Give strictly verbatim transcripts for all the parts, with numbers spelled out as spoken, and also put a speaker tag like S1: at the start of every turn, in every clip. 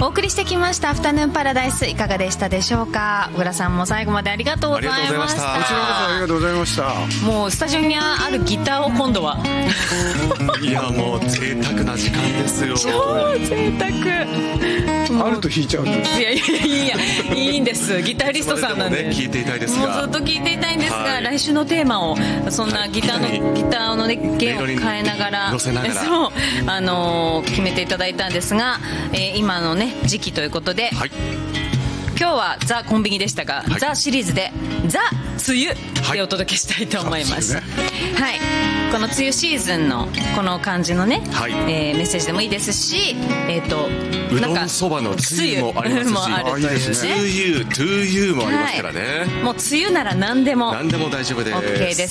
S1: お送りしてきましたアフタヌーンパラダイス、いかがでしたでしょうか。小倉さんも最後までありがとうございました。
S2: ありがとうございました。
S3: こちらこそありがとうございました。
S1: もうスタジオにあるギターを今度はい
S2: やもう贅沢な時間ですよ。
S1: 超贅沢。
S3: あると弾いちゃうんです。
S1: いやいやいやいいんです。ギタリストさんなんで、
S2: ね、聞いていたいですが、
S1: もうずっと聞いていたいんですが、
S2: はい、
S1: 来週のテーマをそんなギターの、はい、ギターの、ね、弦を変えながら、
S2: 乗せながら
S1: そう、あのー、決めていただいたんですが、えー、今のね時期ということで、はい、今日はザ・コンビニでしたが、はい、ザ・シリーズでザ・梅雨でお届けしたいと思います。はい、はい、この梅雨シーズンのこの感じのね、はい、えー、メッセージでもいいですし、えーと
S2: うどんそばの梅雨もありますし、
S1: もあるというね、
S2: トゥーユー、トゥーユーもありますからね、はい、もう
S1: 梅雨なら何でも
S2: 何でも大丈夫です。
S1: OK です。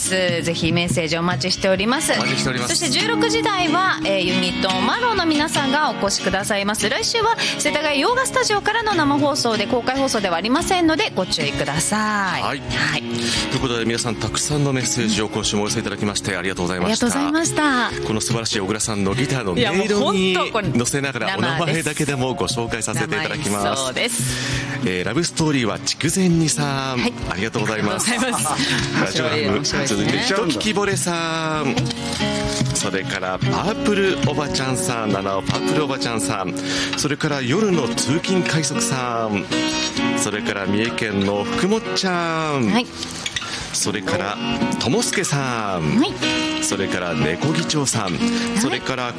S1: ぜひメッセージお待ちしております。
S2: お待ちしております。
S1: そしてじゅうろくじ台は、えー、ユニットマローの皆さんがお越しくださいます。来週は世田谷洋画スタジオからの生放送で、公開放送ではありませんのでご注意ください。
S2: はい、はい、ということで皆さんたくさんのメッセージを今週もお寄せいただきましてありがとうございました。
S1: ありがとうございました。
S2: この素晴らしい小倉さんのギターの音色に乗せながらお名前だけでもご紹介させていただきます。
S1: そうです、
S2: えー、ラブストーリーは筑前煮さん、はい、ありがとうございます。ラジオラム続いてひとききぼれさん、それからパープルおばちゃんさん、七尾パープルおばちゃんさん、それから夜の通勤快速さん、それから三重県の福もっちゃん、はい、それからともすけさん、はい、それから猫議長さん、はい、それから